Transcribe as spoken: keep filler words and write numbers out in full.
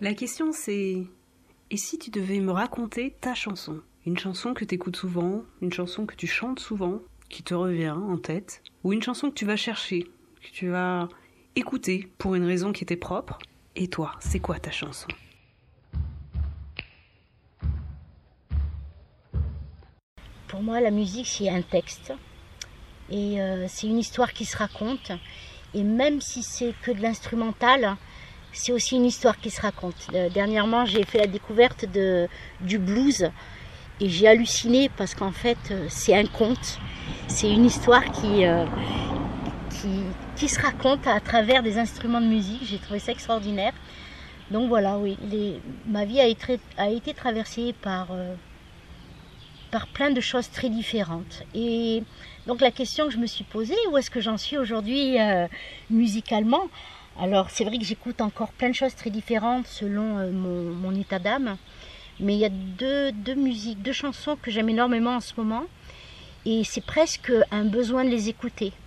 La question c'est, et si tu devais me raconter ta chanson? Une chanson que tu écoutes souvent, une chanson que tu chantes souvent, qui te revient en tête, ou une chanson que tu vas chercher, que tu vas écouter pour une raison qui t'est propre. Et toi, c'est quoi ta chanson? Pour moi, la musique, c'est un texte. Et euh, c'est une histoire qui se raconte. Et même si c'est que de l'instrumental, c'est aussi une histoire qui se raconte. Euh, dernièrement, j'ai fait la découverte de, du blues. Et j'ai halluciné parce qu'en fait, euh, c'est un conte. C'est une histoire qui, euh, qui, qui se raconte à travers des instruments de musique. J'ai trouvé ça extraordinaire. Donc voilà, oui, les, ma vie a été, a été traversée par... Euh, par plein de choses très différentes. Et donc la question que je me suis posée, où est-ce que j'en suis aujourd'hui euh, musicalement? Alors c'est vrai que j'écoute encore plein de choses très différentes selon euh, mon, mon état d'âme, mais il y a deux, deux musiques, deux chansons que j'aime énormément en ce moment, et c'est presque un besoin de les écouter.